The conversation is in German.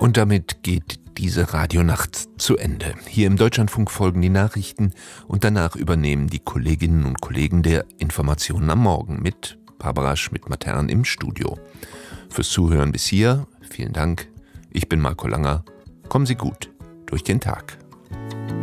Und damit geht diese Radionacht zu Ende. Hier im Deutschlandfunk folgen die Nachrichten und danach übernehmen die Kolleginnen und Kollegen der Informationen am Morgen mit Barbara Schmidt-Matern im Studio. Fürs Zuhören bis hier, vielen Dank. Ich bin Marco Langer. Kommen Sie gut durch den Tag.